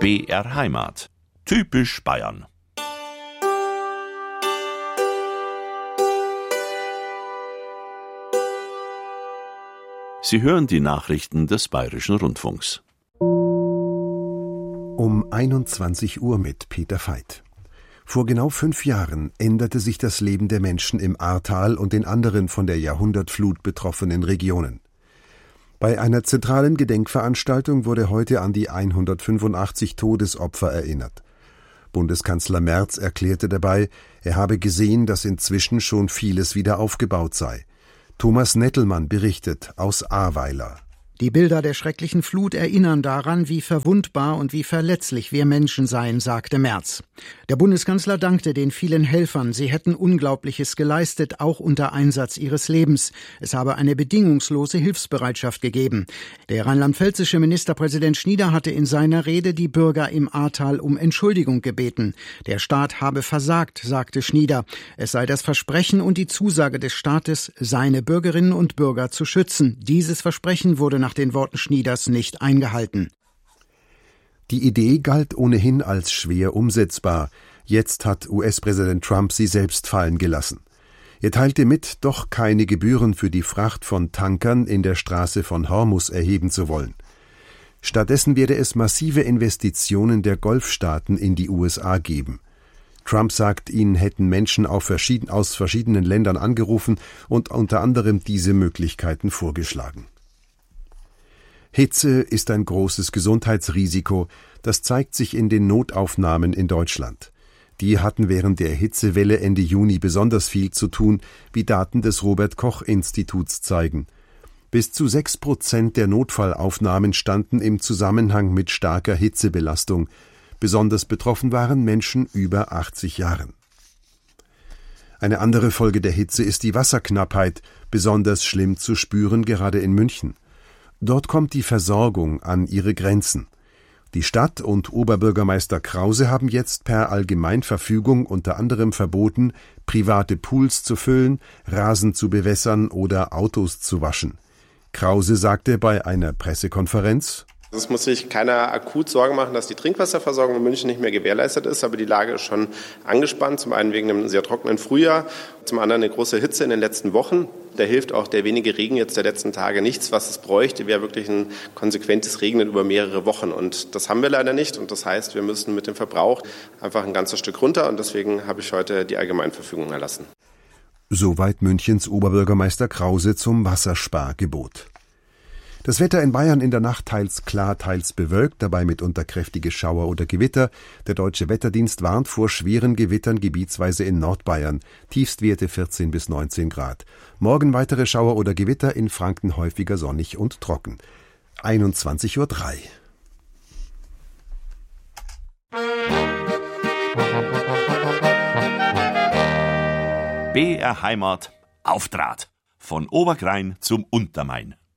BR Heimat. Typisch Bayern. Sie hören die Nachrichten des Bayerischen Rundfunks. Um 21 Uhr mit Peter Veit. Vor genau 5 Jahren änderte sich das Leben der Menschen im Ahrtal und in anderen von der Jahrhundertflut betroffenen Regionen. Bei einer zentralen Gedenkveranstaltung wurde heute an die 185 Todesopfer erinnert. Bundeskanzler Merz erklärte dabei, er habe gesehen, dass inzwischen schon vieles wieder aufgebaut sei. Thomas Nettelmann berichtet aus Ahrweiler. Die Bilder der schrecklichen Flut erinnern daran, wie verwundbar und wie verletzlich wir Menschen seien, sagte Merz. Der Bundeskanzler dankte den vielen Helfern. Sie hätten Unglaubliches geleistet, auch unter Einsatz ihres Lebens. Es habe eine bedingungslose Hilfsbereitschaft gegeben. Der rheinland-pfälzische Ministerpräsident Schnieder hatte in seiner Rede die Bürger im Ahrtal um Entschuldigung gebeten. Der Staat habe versagt, sagte Schnieder. Es sei das Versprechen und die Zusage des Staates, seine Bürgerinnen und Bürger zu schützen. Dieses Versprechen wurde nach den Worten Schnieders nicht eingehalten. Die Idee galt ohnehin als schwer umsetzbar. Jetzt hat US-Präsident Trump sie selbst fallen gelassen. Er teilte mit, doch keine Gebühren für die Fracht von Tankern in der Straße von Hormuz erheben zu wollen. Stattdessen werde es massive Investitionen der Golfstaaten in die USA geben. Trump sagt, ihn hätten Menschen aus verschiedenen Ländern angerufen und unter anderem diese Möglichkeiten vorgeschlagen. Hitze ist ein großes Gesundheitsrisiko, das zeigt sich in den Notaufnahmen in Deutschland. Die hatten während der Hitzewelle Ende Juni besonders viel zu tun, wie Daten des Robert-Koch-Instituts zeigen. Bis zu 6% der Notfallaufnahmen standen im Zusammenhang mit starker Hitzebelastung. Besonders betroffen waren Menschen über 80 Jahren. Eine andere Folge der Hitze ist die Wasserknappheit, besonders schlimm zu spüren gerade in München. Dort kommt die Versorgung an ihre Grenzen. Die Stadt und Oberbürgermeister Krause haben jetzt per Allgemeinverfügung unter anderem verboten, private Pools zu füllen, Rasen zu bewässern oder Autos zu waschen. Krause sagte bei einer Pressekonferenz: Es muss sich keiner akut Sorgen machen, dass die Trinkwasserversorgung in München nicht mehr gewährleistet ist, aber die Lage ist schon angespannt, zum einen wegen einem sehr trockenen Frühjahr, zum anderen eine große Hitze in den letzten Wochen. Da hilft auch der wenige Regen jetzt der letzten Tage nichts. Was es bräuchte, wäre wirklich ein konsequentes Regnen über mehrere Wochen. Und das haben wir leider nicht. Und das heißt, wir müssen mit dem Verbrauch einfach ein ganzes Stück runter. Und deswegen habe ich heute die Allgemeinverfügung erlassen. Soweit Münchens Oberbürgermeister Krause zum Wasserspargebot. Das Wetter in Bayern in der Nacht teils klar, teils bewölkt, dabei mitunter kräftige Schauer oder Gewitter. Der Deutsche Wetterdienst warnt vor schweren Gewittern gebietsweise in Nordbayern. Tiefstwerte 14 bis 19 Grad. Morgen weitere Schauer oder Gewitter, in Franken häufiger sonnig und trocken. 21:03 Uhr. BR Heimat auf Draht. Von Oberkrain zum Untermain.